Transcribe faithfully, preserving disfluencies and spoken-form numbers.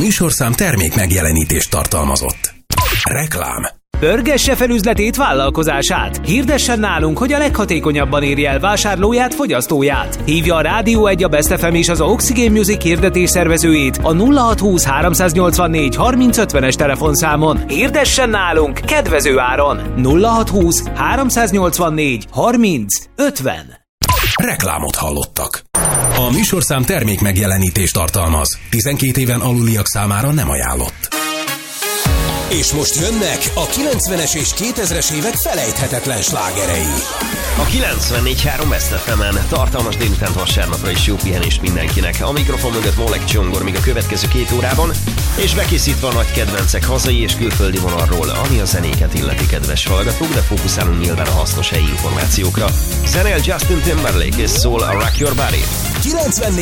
műsorszám termék megjelenítést tartalmazott. Reklám. Pörgesse fel üzletét, vállalkozását. Hirdessen nálunk, hogy a leghatékonyabban érje el vásárlóját, fogyasztóját. Hívja a Rádió egy, a Best ef em és az Oxygen Music hirdetés szervezőjét a nulla hat húsz háromszáznyolcvannégy harminc ötvenes telefonszámon. Hirdessen nálunk kedvező áron. nulla hat húsz háromszáznyolcvannégy harminc ötven. Reklámot hallottak. A műsorszám termék megjelenítést tartalmaz. tizenkét éven aluliak számára nem ajánlott. És most jönnek a kilencvenes és kétezres évek felejthetetlen slágerei. A kilencvennégy három Best ef emen tartalmas délután vasárnapra is jó pihenést mindenkinek. A mikrofon mögött Molek Csongor még a következő két órában, és bekészítve a nagy kedvencek hazai és külföldi vonalról, ami a zenéket illeti, kedves hallgatók, de fókuszálunk nyilván a hasznos helyi információkra. Zenél Justin Timberlake és szól a Rock Your Body. kilencvennégy